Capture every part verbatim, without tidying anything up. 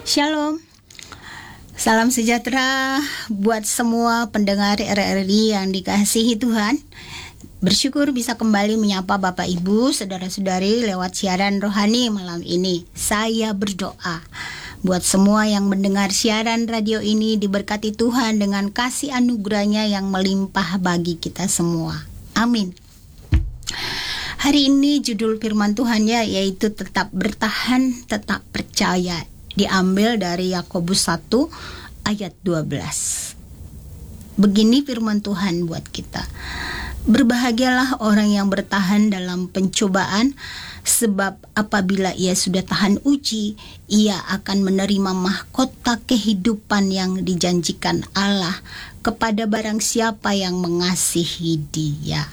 Shalom, salam sejahtera buat semua pendengar R R I yang dikasihi Tuhan. Bersyukur bisa kembali menyapa Bapak Ibu, saudara-saudari lewat siaran rohani malam ini. Saya berdoa buat semua yang mendengar siaran radio ini diberkati Tuhan dengan kasih anugerahnya yang melimpah bagi kita semua. Amin. Hari ini judul firman Tuhan ya, yaitu tetap bertahan, tetap percaya. Diambil dari Yakobus satu ayat dua belas. Begini firman Tuhan buat kita. Berbahagialah orang yang bertahan dalam pencobaan, sebab apabila ia sudah tahan uji, ia akan menerima mahkota kehidupan yang dijanjikan Allah kepada barang siapa yang mengasihi Dia.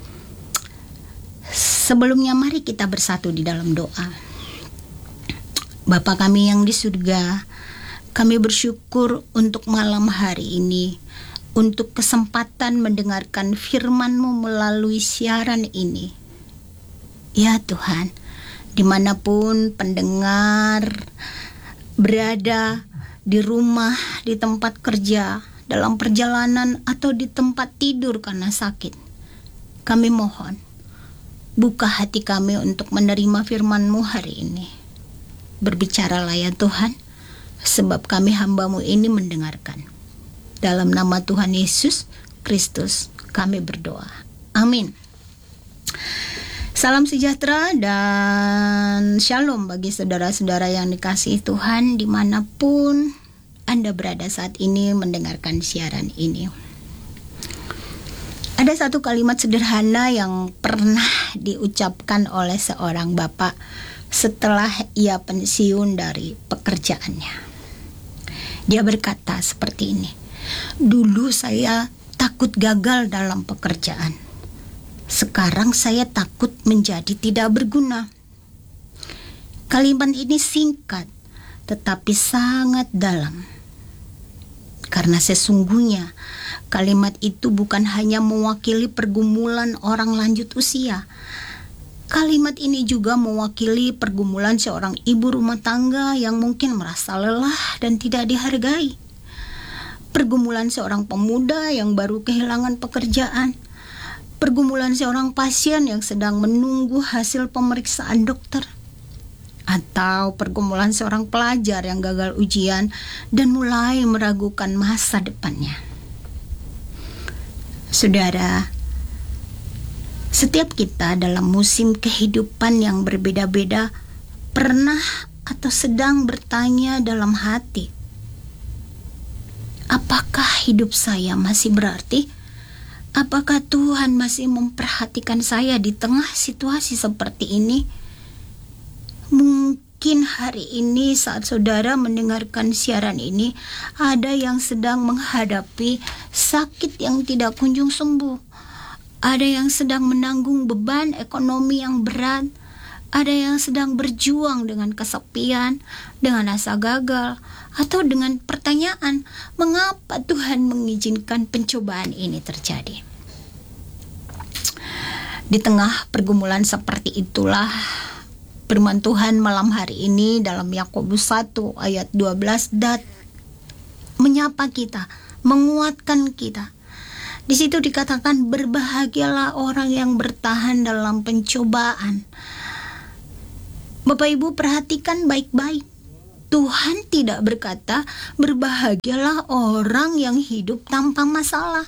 Sebelumnya mari kita bersatu di dalam doa. Bapa kami yang di surga, kami bersyukur untuk malam hari ini, untuk kesempatan mendengarkan firman-Mu melalui siaran ini. Ya Tuhan, dimanapun pendengar berada, di rumah, di tempat kerja, dalam perjalanan, atau di tempat tidur karena sakit, kami mohon, buka hati kami untuk menerima firman-Mu hari ini. Berbicaralah ya Tuhan, sebab kami hamba-Mu ini mendengarkan. Dalam nama Tuhan Yesus Kristus kami berdoa. Amin. Salam sejahtera dan shalom bagi saudara-saudara yang dikasihi Tuhan dimanapun Anda berada saat ini mendengarkan siaran ini. Ada satu kalimat sederhana yang pernah diucapkan oleh seorang bapak setelah ia pensiun dari pekerjaannya. Dia berkata seperti ini, "Dulu saya takut gagal dalam pekerjaan. Sekarang saya takut menjadi tidak berguna." Kalimat ini singkat tetapi sangat dalam. Karena sesungguhnya kalimat itu bukan hanya mewakili pergumulan orang lanjut usia. Kalimat ini juga mewakili pergumulan seorang ibu rumah tangga yang mungkin merasa lelah dan tidak dihargai. Pergumulan seorang pemuda yang baru kehilangan pekerjaan. Pergumulan seorang pasien yang sedang menunggu hasil pemeriksaan dokter. Atau pergumulan seorang pelajar yang gagal ujian dan mulai meragukan masa depannya. Saudara, setiap kita dalam musim kehidupan yang berbeda-beda pernah atau sedang bertanya dalam hati, apakah hidup saya masih berarti? Apakah Tuhan masih memperhatikan saya di tengah situasi seperti ini? Mungkin hari ini saat saudara mendengarkan siaran ini, ada yang sedang menghadapi sakit yang tidak kunjung sembuh. Ada yang sedang menanggung beban ekonomi yang berat. Ada yang sedang berjuang dengan kesepian, dengan asa gagal, atau dengan pertanyaan, mengapa Tuhan mengizinkan pencobaan ini terjadi? Di tengah pergumulan seperti itulah, firman Tuhan malam hari ini dalam Yakobus satu ayat dua belas dat menyapa kita, menguatkan kita. Di situ dikatakan, berbahagialah orang yang bertahan dalam pencobaan. Bapak Ibu perhatikan baik-baik. Tuhan tidak berkata berbahagialah orang yang hidup tanpa masalah.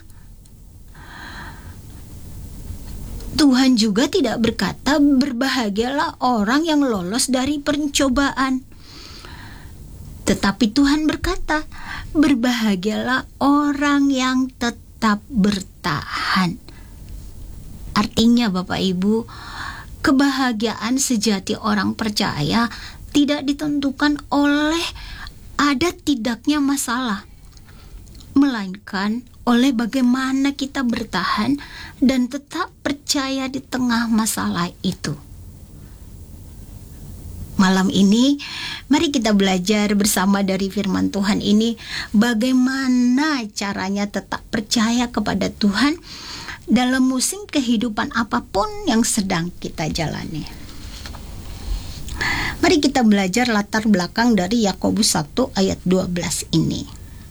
Tuhan juga tidak berkata berbahagialah orang yang lolos dari pencobaan. Tetapi Tuhan berkata berbahagialah orang yang tetap tetap bertahan. Artinya Bapak Ibu, kebahagiaan sejati orang percaya tidak ditentukan oleh ada tidaknya masalah, melainkan oleh bagaimana kita bertahan dan tetap percaya di tengah masalah itu. Malam ini, mari kita belajar bersama dari firman Tuhan ini, bagaimana caranya tetap percaya kepada Tuhan dalam musim kehidupan apapun yang sedang kita jalani. Mari kita belajar latar belakang dari Yakobus satu ayat dua belas ini.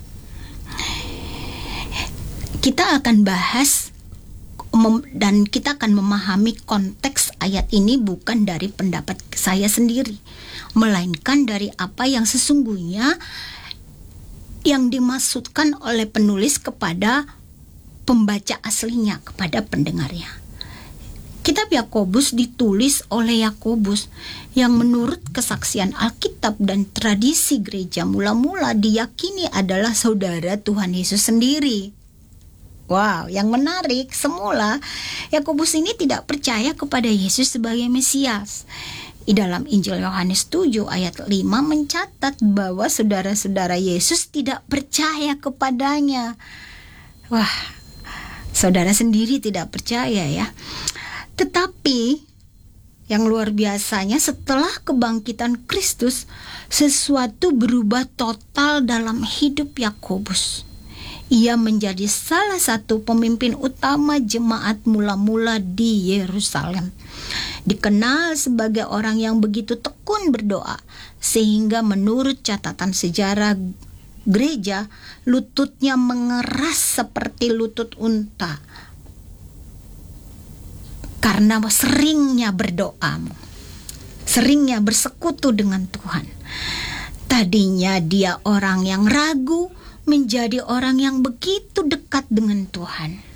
Kita akan bahas dan kita akan memahami konteks ayat ini bukan dari pendapat saya sendiri, melainkan dari apa yang sesungguhnya yang dimaksudkan oleh penulis kepada pembaca aslinya, kepada pendengarnya. Kitab Yakobus ditulis oleh Yakobus yang menurut kesaksian Alkitab dan tradisi gereja mula-mula diyakini adalah saudara Tuhan Yesus sendiri. Wow, yang menarik, semula Yakobus ini tidak percaya kepada Yesus sebagai Mesias. Di dalam Injil Yohanes tujuh ayat lima mencatat bahwa saudara-saudara Yesus tidak percaya kepadanya. Wah, saudara sendiri tidak percaya ya. Tetapi yang luar biasanya setelah kebangkitan Kristus, sesuatu berubah total dalam hidup Yakobus. Ia menjadi salah satu pemimpin utama jemaat mula-mula di Yerusalem. Dikenal sebagai orang yang begitu tekun berdoa, sehingga menurut catatan sejarah gereja, lututnya mengeras seperti lutut unta. Karena seringnya berdoa, seringnya bersekutu dengan Tuhan. Tadinya dia orang yang ragu, menjadi orang yang begitu dekat dengan Tuhan.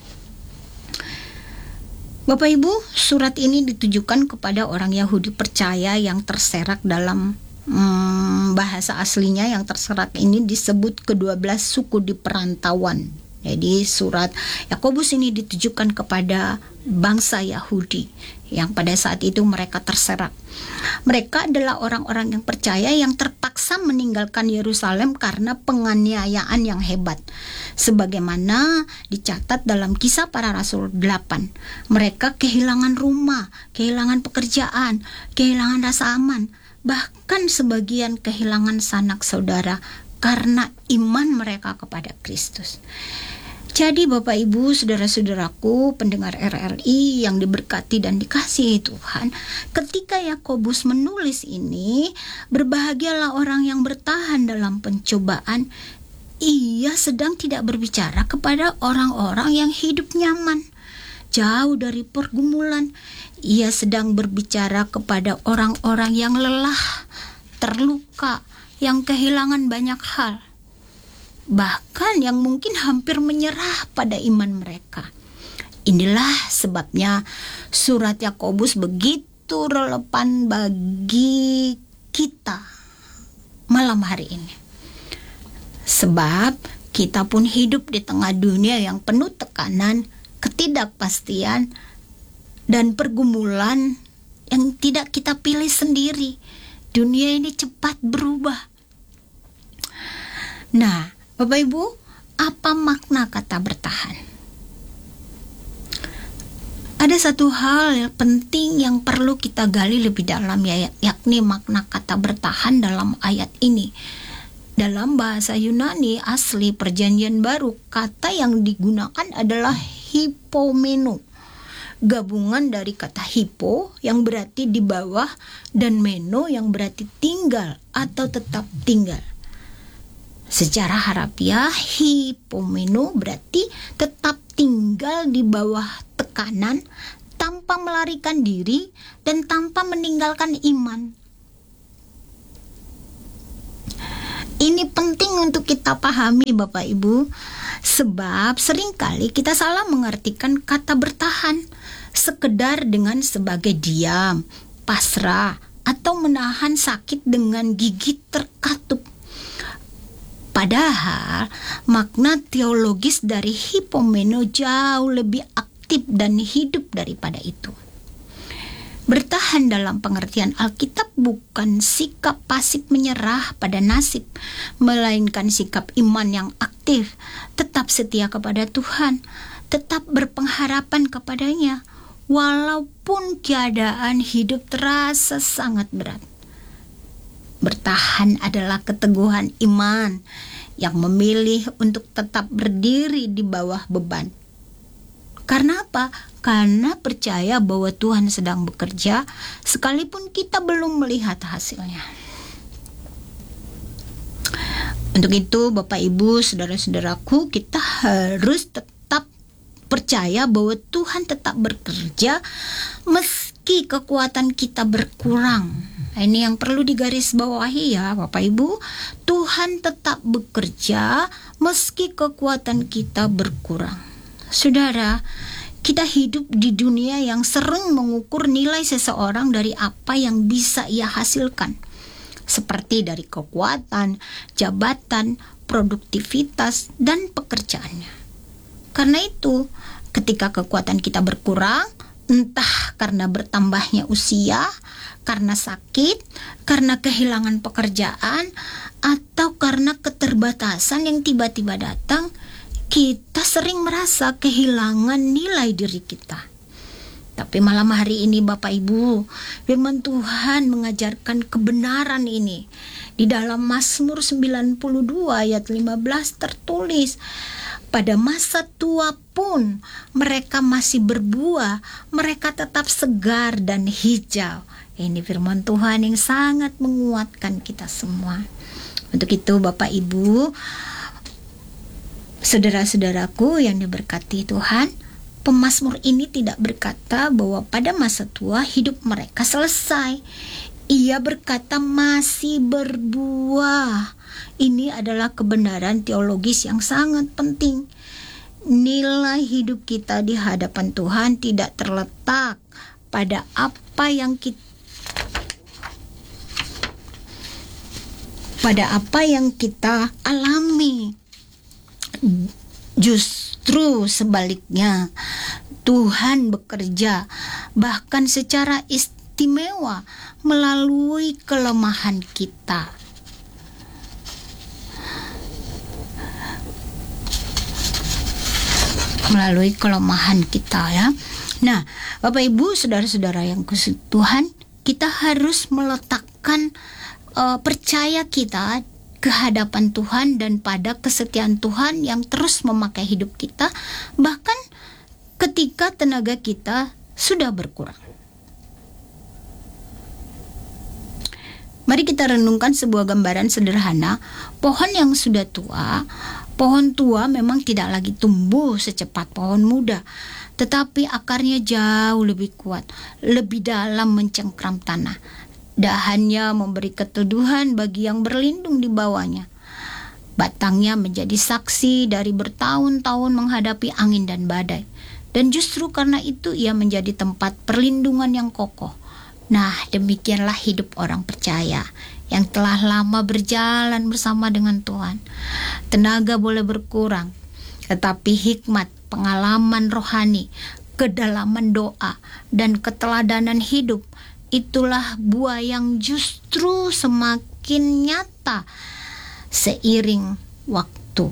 Bapak Ibu, surat ini ditujukan kepada orang Yahudi percaya yang terserak dalam hmm, bahasa aslinya yang terserak ini disebut kedua belas suku di perantauan. Jadi surat Yakobus ini ditujukan kepada bangsa Yahudi yang pada saat itu mereka terserak. Mereka adalah orang-orang yang percaya yang terpaksa meninggalkan Yerusalem karena penganiayaan yang hebat. Sebagaimana dicatat dalam Kisah Para Rasul delapan. Mereka kehilangan rumah, kehilangan pekerjaan, kehilangan rasa aman. Bahkan sebagian kehilangan sanak saudara karena iman mereka kepada Kristus. Jadi Bapak Ibu, saudara-saudaraku, pendengar R R I yang diberkati dan dikasihi Tuhan, ketika Yakobus menulis ini, berbahagialah orang yang bertahan dalam pencobaan. Ia sedang tidak berbicara kepada orang-orang yang hidup nyaman, jauh dari pergumulan. Ia sedang berbicara kepada orang-orang yang lelah, terluka, yang kehilangan banyak hal, bahkan yang mungkin hampir menyerah pada iman mereka. Inilah sebabnya surat Yakobus begitu relevan bagi kita malam hari ini. Sebab kita pun hidup di tengah dunia yang penuh tekanan, ketidakpastian, dan pergumulan yang tidak kita pilih sendiri. Dunia ini cepat berubah. Nah, Bapak Ibu, apa makna kata bertahan? Ada satu hal yang penting yang perlu kita gali lebih dalam, ya, yakni makna kata bertahan dalam ayat ini. Dalam bahasa Yunani asli Perjanjian Baru, kata yang digunakan adalah hypomeno, gabungan dari kata hypo yang berarti di bawah dan meno yang berarti tinggal atau tetap tinggal. Secara harafiah, hypomeno berarti tetap tinggal di bawah tekanan, tanpa melarikan diri dan tanpa meninggalkan iman. Ini penting untuk kita pahami Bapak Ibu, sebab seringkali kita salah mengartikan kata bertahan sekedar dengan sebagai diam, pasrah, atau menahan sakit dengan gigi terkatup. Padahal makna teologis dari hypomeno jauh lebih aktif dan hidup daripada itu. Bertahan dalam pengertian Alkitab bukan sikap pasif menyerah pada nasib, melainkan sikap iman yang aktif, tetap setia kepada Tuhan, tetap berpengharapan kepadanya, walaupun keadaan hidup terasa sangat berat. Bertahan adalah keteguhan iman yang memilih untuk tetap berdiri di bawah beban. Karena apa? Karena percaya bahwa Tuhan sedang bekerja sekalipun kita belum melihat hasilnya. Untuk itu Bapak Ibu, saudara-saudaraku, kita harus tetap percaya bahwa Tuhan tetap bekerja meski kekuatan kita berkurang. Nah, ini yang perlu digarisbawahi ya Bapak Ibu. Tuhan tetap bekerja meski kekuatan kita berkurang. Saudara, kita hidup di dunia yang sering mengukur nilai seseorang dari apa yang bisa ia hasilkan, seperti dari kekuatan, jabatan, produktivitas, dan pekerjaannya. Karena itu, ketika kekuatan kita berkurang, entah karena bertambahnya usia, karena sakit, karena kehilangan pekerjaan, atau karena keterbatasan yang tiba-tiba datang, kita sering merasa kehilangan nilai diri kita. Tapi malam hari ini Bapak Ibu, firman Tuhan mengajarkan kebenaran ini. Di dalam Mazmur sembilan puluh dua ayat lima belas tertulis, pada masa tua pun mereka masih berbuah, mereka tetap segar dan hijau. Ini firman Tuhan yang sangat menguatkan kita semua. Untuk itu Bapak Ibu, saudara-saudaraku yang diberkati Tuhan, pemazmur ini tidak berkata bahwa pada masa tua hidup mereka selesai. Ia berkata masih berbuah. Ini adalah kebenaran teologis yang sangat penting. Nilai hidup kita di hadapan Tuhan tidak terletak pada apa yang kita pada apa yang kita alami. Justru sebaliknya, Tuhan bekerja bahkan secara istimewa melalui kelemahan kita. Melalui kelemahan kita ya. Nah, Bapak Ibu, saudara-saudara yang khusus Tuhan, kita harus meletakkan uh, percaya kita ke hadapan Tuhan dan pada kesetiaan Tuhan yang terus memakai hidup kita, bahkan ketika tenaga kita sudah berkurang. Mari kita renungkan sebuah gambaran sederhana. Pohon yang sudah tua, pohon tua memang tidak lagi tumbuh secepat pohon muda, tetapi akarnya jauh lebih kuat, lebih dalam mencengkram tanah. Dahannya memberi keteduhan bagi yang berlindung di bawahnya. Batangnya menjadi saksi dari bertahun-tahun menghadapi angin dan badai. Dan justru karena itu ia menjadi tempat perlindungan yang kokoh. Nah, demikianlah hidup orang percaya yang telah lama berjalan bersama dengan Tuhan. Tenaga boleh berkurang, tetapi hikmat, pengalaman rohani, kedalaman doa, dan keteladanan hidup, itulah buah yang justru semakin nyata seiring waktu.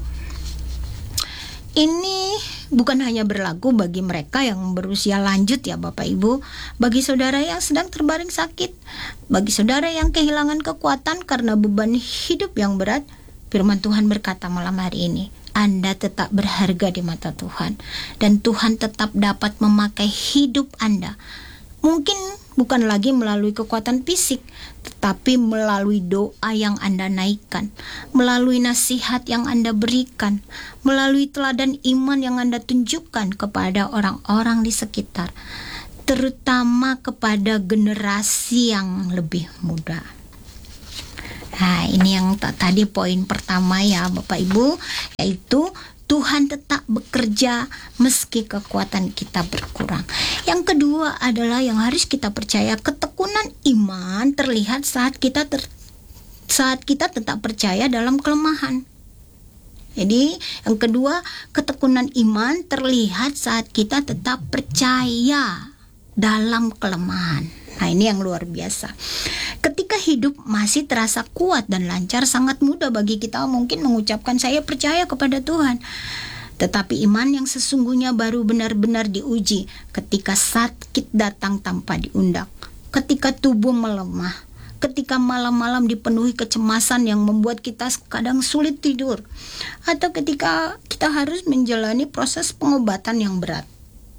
Ini bukan hanya berlaku bagi mereka yang berusia lanjut ya Bapak Ibu, bagi saudara yang sedang terbaring sakit, bagi saudara yang kehilangan kekuatan karena beban hidup yang berat, firman Tuhan berkata malam hari ini, Anda tetap berharga di mata Tuhan, dan Tuhan tetap dapat memakai hidup Anda. Mungkin bukan lagi melalui kekuatan fisik, tetapi melalui doa yang Anda naikkan, melalui nasihat yang Anda berikan, melalui teladan iman yang Anda tunjukkan kepada orang-orang di sekitar, terutama kepada generasi yang lebih muda. Nah, ini yang t- tadi poin pertama ya Bapak Ibu, yaitu Tuhan tetap bekerja meski kekuatan kita berkurang. Yang kedua adalah yang harus kita percaya, ketekunan iman terlihat saat kita ter, saat kita tetap percaya dalam kelemahan. Jadi yang kedua, ketekunan iman terlihat saat kita tetap percaya dalam kelemahan. Nah, ini yang luar biasa. Ketika hidup masih terasa kuat dan lancar, sangat mudah bagi kita mungkin mengucapkan saya percaya kepada Tuhan. Tetapi iman yang sesungguhnya baru benar-benar diuji ketika sakit datang tanpa diundang, ketika tubuh melemah, ketika malam-malam dipenuhi kecemasan yang membuat kita kadang sulit tidur, atau ketika kita harus menjalani proses pengobatan yang berat.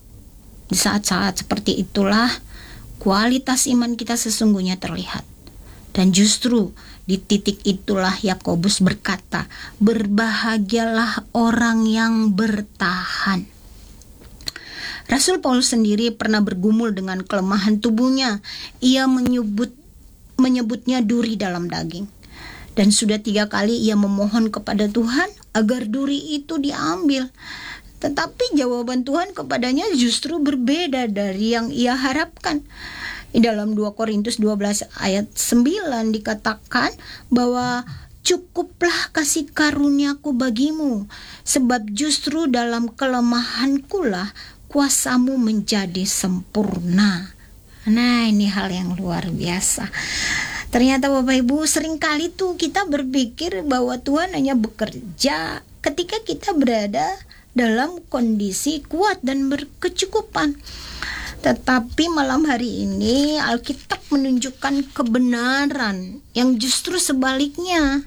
Di saat-saat seperti itulah kualitas iman kita sesungguhnya terlihat. Dan justru di titik itulah Yakobus berkata, berbahagialah orang yang bertahan. Rasul Paulus sendiri pernah bergumul dengan kelemahan tubuhnya. Ia menyebut menyebutnya duri dalam daging. Dan sudah tiga kali ia memohon kepada Tuhan agar duri itu diambil. Tetapi jawaban Tuhan kepadanya justru berbeda dari yang ia harapkan. Di dalam dua Korintus dua belas ayat sembilan dikatakan bahwa cukuplah kasih karuniaku bagimu, sebab justru dalam kelemahankulah kuasamu menjadi sempurna. Nah, ini hal yang luar biasa. Ternyata Bapak Ibu, seringkali tuh kita berpikir bahwa Tuhan hanya bekerja ketika kita berada dalam kondisi kuat dan berkecukupan. Tetapi malam hari ini Alkitab menunjukkan kebenaran yang justru sebaliknya.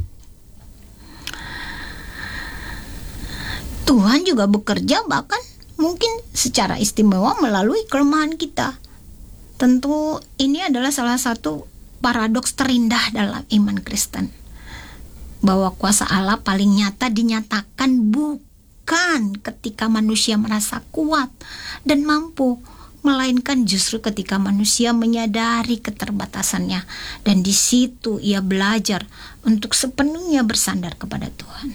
Tuhan juga bekerja bahkan mungkin secara istimewa melalui kelemahan kita. Tentu ini adalah salah satu paradoks terindah dalam iman Kristen, bahwa kuasa Allah paling nyata dinyatakan bukan Bukan ketika manusia merasa kuat dan mampu, melainkan justru ketika manusia menyadari keterbatasannya, dan di situ ia belajar untuk sepenuhnya bersandar kepada Tuhan.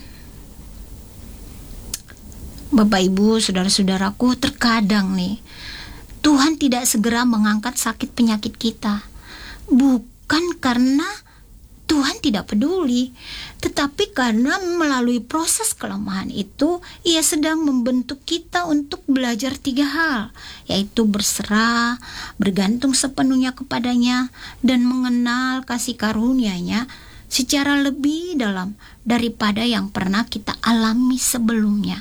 Bapak Ibu, saudara-saudaraku, terkadang nih Tuhan tidak segera mengangkat sakit penyakit kita, bukan karena Tuhan tidak peduli, tetapi karena melalui proses kelemahan itu, Ia sedang membentuk kita untuk belajar tiga hal, yaitu berserah, bergantung sepenuhnya kepadanya, dan mengenal kasih karunia-Nya secara lebih dalam daripada yang pernah kita alami sebelumnya.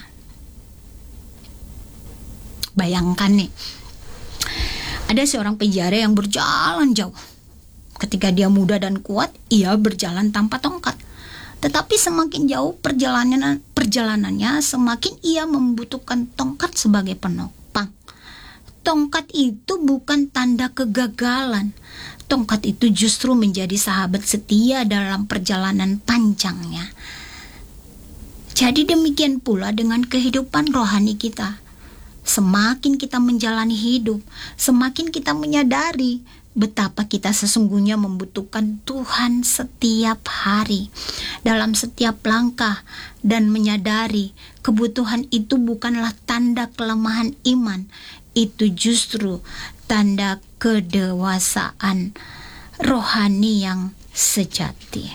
Bayangkan nih, ada seorang penjara yang berjalan jauh. Ketika dia muda dan kuat, ia berjalan tanpa tongkat. Tetapi semakin jauh perjalanan perjalanannya, semakin ia membutuhkan tongkat sebagai penopang. Tongkat itu bukan tanda kegagalan. Tongkat itu justru menjadi sahabat setia dalam perjalanan panjangnya. Jadi demikian pula dengan kehidupan rohani kita. Semakin kita menjalani hidup, semakin kita menyadari betapa kita sesungguhnya membutuhkan Tuhan setiap hari, dalam setiap langkah, dan menyadari kebutuhan itu bukanlah tanda kelemahan iman, itu justru tanda kedewasaan rohani yang sejati.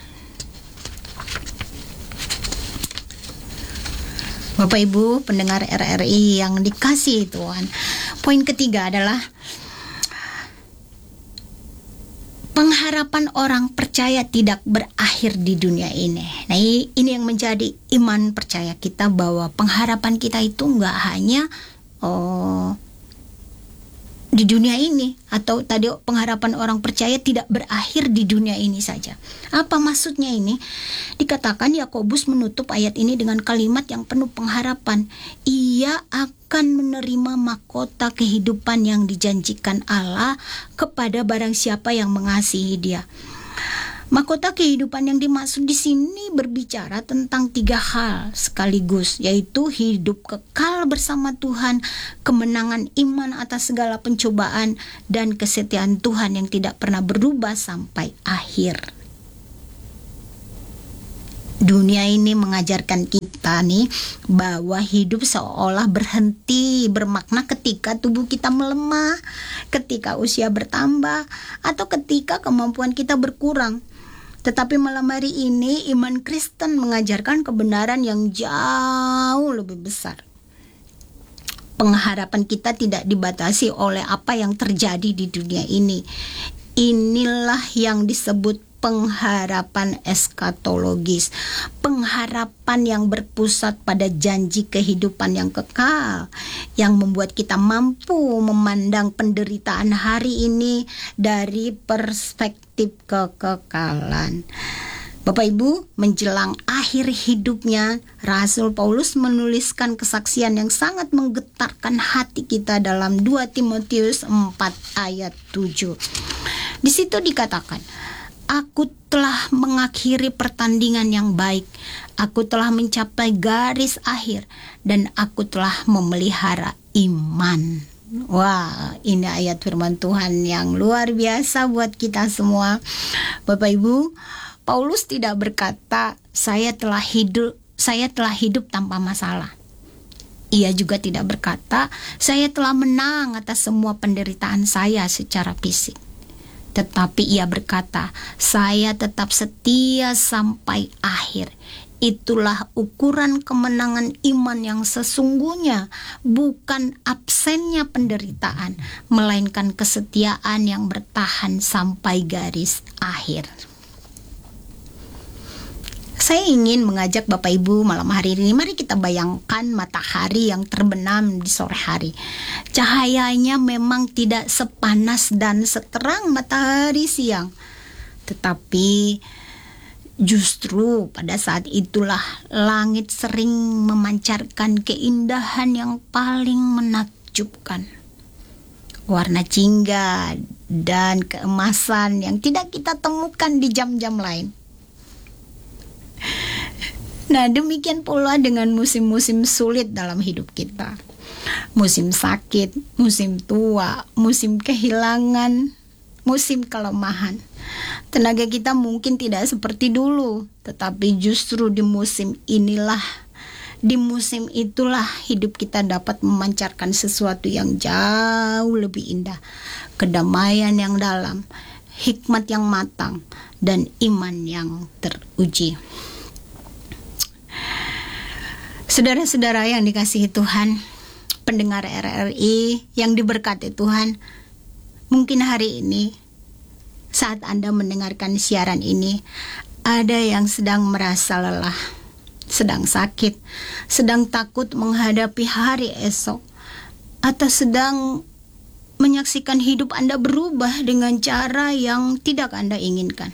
Bapak Ibu pendengar R R I yang dikasihi Tuhan, poin ketiga adalah pengharapan orang percaya tidak berakhir di dunia ini. Nah, ini yang menjadi iman percaya kita, bahwa pengharapan kita itu nggak hanya oh, di dunia ini, atau tadi pengharapan orang percaya tidak berakhir di dunia ini saja. Apa maksudnya ini? Dikatakan Yakobus menutup ayat ini dengan kalimat yang penuh pengharapan. Ia akan menerima mahkota kehidupan yang dijanjikan Allah kepada barang siapa yang mengasihi Dia. Mahkota kehidupan yang dimaksud di sini berbicara tentang tiga hal sekaligus, yaitu hidup kekal bersama Tuhan, kemenangan iman atas segala pencobaan, dan kesetiaan Tuhan yang tidak pernah berubah sampai akhir. Dunia ini mengajarkan kita nih bahwa hidup seolah berhenti bermakna ketika tubuh kita melemah, ketika usia bertambah, atau ketika kemampuan kita berkurang. Tetapi malam hari ini iman Kristen mengajarkan kebenaran yang jauh lebih besar. Pengharapan kita tidak dibatasi oleh apa yang terjadi di dunia ini. Inilah yang disebut pengharapan eskatologis, pengharapan yang berpusat pada janji kehidupan yang kekal, yang membuat kita mampu memandang penderitaan hari ini dari perspektif kekekalan. Bapak Ibu, menjelang akhir hidupnya, Rasul Paulus menuliskan kesaksian yang sangat menggetarkan hati kita dalam dua Timotius empat ayat tujuh. Di situ dikatakan, aku telah mengakhiri pertandingan yang baik, aku telah mencapai garis akhir, dan aku telah memelihara iman. Wah, ini ayat firman Tuhan yang luar biasa buat kita semua. Bapak Ibu, Paulus tidak berkata, saya telah hidup, saya telah hidup tanpa masalah. Ia juga tidak berkata, saya telah menang atas semua penderitaan saya secara fisik. Tetapi ia berkata, saya tetap setia sampai akhir. Itulah ukuran kemenangan iman yang sesungguhnya, bukan absennya penderitaan, melainkan kesetiaan yang bertahan sampai garis akhir. Saya ingin mengajak Bapak Ibu malam hari ini, mari kita bayangkan matahari yang terbenam di sore hari. Cahayanya memang tidak sepanas dan seterang matahari siang, tetapi justru pada saat itulah langit sering memancarkan keindahan yang paling menakjubkan. Warna jingga dan keemasan yang tidak kita temukan di jam-jam lain. Nah, demikian pula dengan musim-musim sulit dalam hidup kita. Musim sakit, musim tua, musim kehilangan, musim kelemahan. Tenaga kita mungkin tidak seperti dulu, tetapi justru di musim inilah, di musim itulah hidup kita dapat memancarkan sesuatu yang jauh lebih indah, kedamaian yang dalam, hikmat yang matang, dan iman yang teruji. Saudara-saudara yang dikasihi Tuhan, pendengar R R I yang diberkati Tuhan, mungkin hari ini saat Anda mendengarkan siaran ini, ada yang sedang merasa lelah, sedang sakit, sedang takut menghadapi hari esok, atau sedang menyaksikan hidup Anda berubah dengan cara yang tidak Anda inginkan.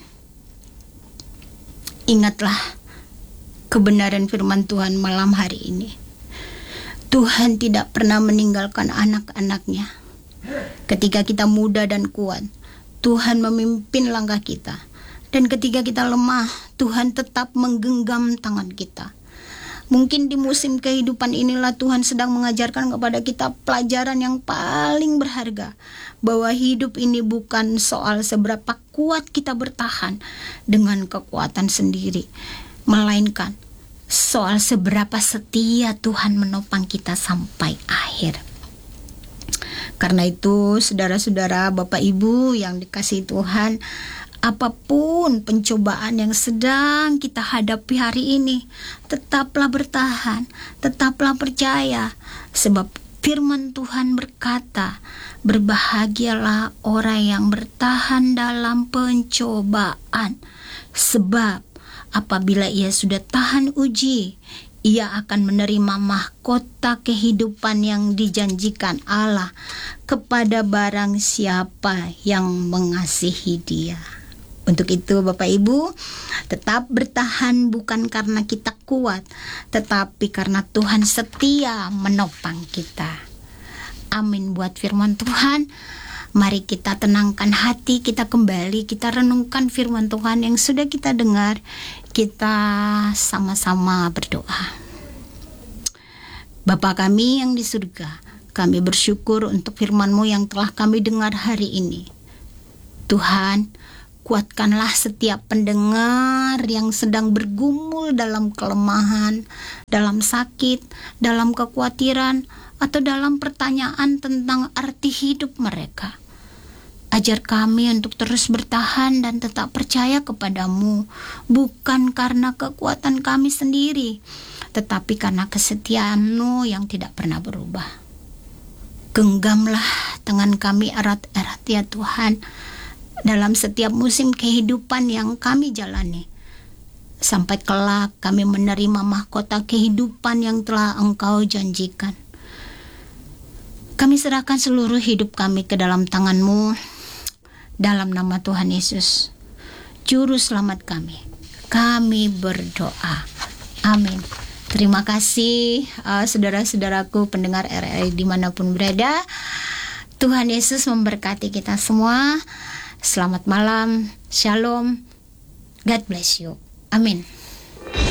Ingatlah kebenaran firman Tuhan malam hari ini. Tuhan tidak pernah meninggalkan anak-anaknya. Ketika kita muda dan kuat, Tuhan memimpin langkah kita. Dan ketika kita lemah, Tuhan tetap menggenggam tangan kita. Mungkin di musim kehidupan inilah Tuhan sedang mengajarkan kepada kita pelajaran yang paling berharga, bahwa hidup ini bukan soal seberapa kuat kita bertahan dengan kekuatan sendiri, melainkan soal seberapa setia Tuhan menopang kita sampai akhir. Karena itu, saudara-saudara, Bapak Ibu yang dikasihi Tuhan, apapun pencobaan yang sedang kita hadapi hari ini, tetaplah bertahan, tetaplah percaya, sebab firman Tuhan berkata, berbahagialah orang yang bertahan dalam pencobaan, sebab apabila ia sudah tahan uji, ia akan menerima mahkota kehidupan yang dijanjikan Allah kepada barang siapa yang mengasihi Dia. Untuk itu Bapak Ibu, tetap bertahan bukan karena kita kuat, tetapi karena Tuhan setia menopang kita. Amin buat firman Tuhan. Mari kita tenangkan hati, kita kembali, kita renungkan firman Tuhan yang sudah kita dengar. Kita sama-sama berdoa. Bapa kami yang di surga, kami bersyukur untuk firman-Mu yang telah kami dengar hari ini. Tuhan, kuatkanlah setiap pendengar yang sedang bergumul dalam kelemahan, dalam sakit, dalam kekhawatiran, atau dalam pertanyaan tentang arti hidup mereka. Ajar kami untuk terus bertahan dan tetap percaya kepadamu, bukan karena kekuatan kami sendiri, tetapi karena kesetiaan-Mu yang tidak pernah berubah. Genggamlah tangan kami erat-erat ya Tuhan, dalam setiap musim kehidupan yang kami jalani, sampai kelak kami menerima mahkota kehidupan yang telah Engkau janjikan. Kami serahkan seluruh hidup kami ke dalam tangan-Mu, dalam nama Tuhan Yesus, Juru Selamat kami. kami berdoa. Amin. Terima kasih uh, saudara-saudaraku pendengar R R I dimanapun berada. Tuhan Yesus memberkati kita semua. Selamat malam. Shalom. God bless you. Amin.